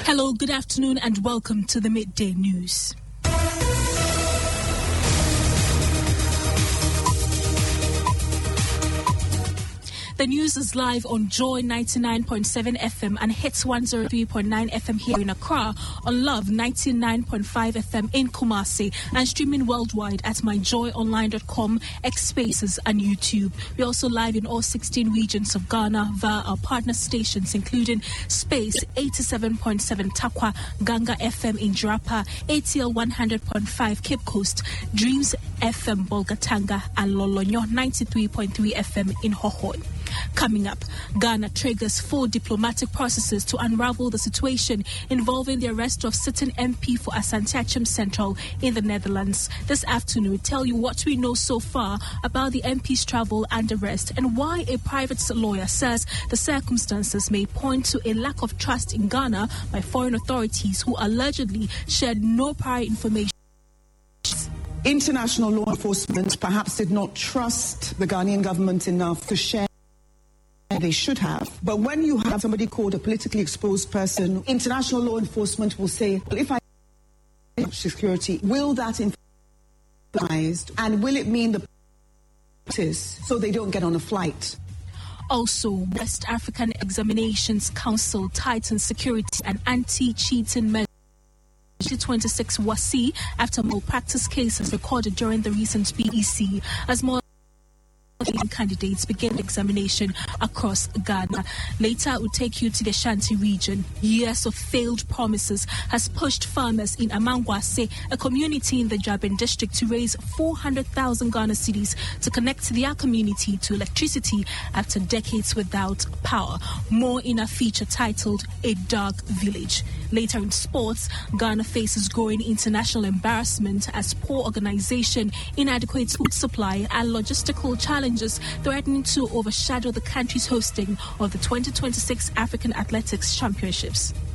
Hello, good afternoon and welcome to the Midday News. The news is live on Joy 99.7 FM and Hits 103.9 FM here in Accra, on Love 99.5 FM in Kumasi, and streaming worldwide at myjoyonline.com, X Spaces and YouTube. We're also live in all 16 regions of Ghana via our partner stations, including Space 87.7 Takwa, Ganga FM in Jarapa, ATL 100.5 Cape Coast, Dreams FM Bolgatanga, and Lolonyo 93.3 FM in Hohoi. Coming up, Ghana triggers 4 diplomatic processes to unravel the situation involving the arrest of sitting MP for Asante Achim Central in the Netherlands. This afternoon, we tell you what we know so far about the MP's travel and arrest, and why a private lawyer says the circumstances may point to a lack of trust in Ghana by foreign authorities who allegedly shared no prior information. International law enforcement perhaps did not trust the Ghanaian government enough to share. They should have. But when you have somebody called a politically exposed person, international law enforcement will say, well, if I have security, will that influence, and will it mean the so they don't get on a flight? Also, West African Examinations Council tightens security and anti-cheating measures. 26 Wasi after malpractice cases recorded during the recent BEC, as more candidates begin the examination across Ghana. Later, we'll take you to the Ashanti region. Years of failed promises has pushed farmers in Amangwase, a community in the Jabin district, to raise 400,000 Ghana cedis to connect their community to electricity after decades without power. More in a feature titled A Dark Village. Later in sports, Ghana faces growing international embarrassment as poor organization, inadequate food supply, and logistical challenges threatening to overshadow the country's hosting of the 2026 African Athletics Championships.